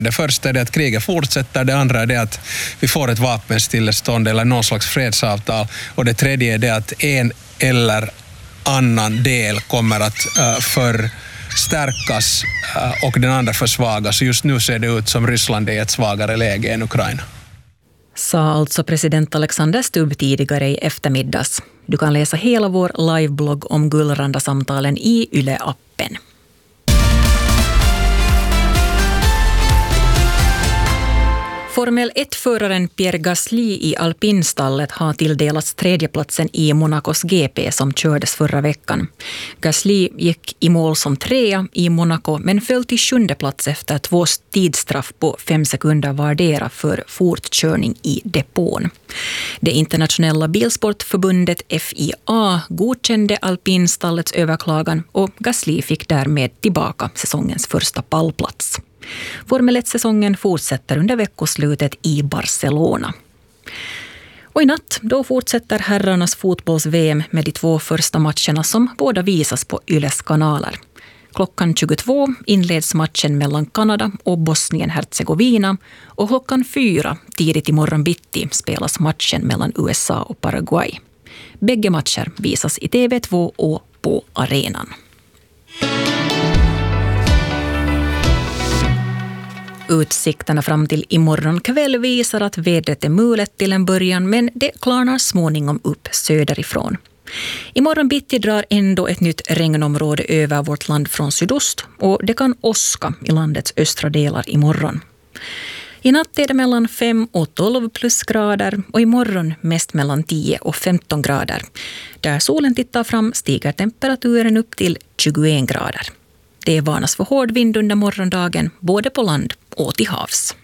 Det första är det att kriget fortsätter, det andra är det att vi får ett vapenstillestånd eller någon slags fredsavtal, och det tredje är det att en eller annan del kommer att förstärkas och den andra försvagas. Just nu ser det ut som Ryssland är i ett svagare läge än Ukraina. Sa alltså president Alexander Stubb tidigare i eftermiddags. Du kan läsa hela vår liveblogg om Gullranda-samtalen i Yle-appen. Formel 1-föraren Pierre Gasly i alpinstallet har tilldelats tredjeplatsen i Monacos GP som kördes förra veckan. Gasly gick i mål som 3 i Monaco men föll till 7:e plats efter 2 tidsstraff på 5 sekunder vardera för fortkörning i depån. Det internationella bilsportförbundet FIA godkände alpinstallets överklagan och Gasly fick därmed tillbaka säsongens första pallplats. Formel 1-säsongen fortsätter under veckoslutet i Barcelona. Och i natt då fortsätter herrarnas fotbolls-VM med de 2 första matcherna som båda visas på Yles kanaler. Klockan 22 inleds matchen mellan Kanada och Bosnien-Herzegovina och klockan 4 tidigt i morgon bitti spelas matchen mellan USA och Paraguay. Bägge matcher visas i TV2 och på arenan. Utsikterna fram till imorgon kväll visar att vädret är mulet till en början, men det klarnar småningom upp söderifrån. Imorgon bitti drar ändå ett nytt regnområde över vårt land från sydost och det kan åska i landets östra delar imorgon. I natt är det mellan 5 och 12 plusgrader och imorgon mest mellan 10 och 15 grader. Där solen tittar fram stiger temperaturen upp till 21 grader. Det varnas för hård vind under morgondagen både på land och till havs.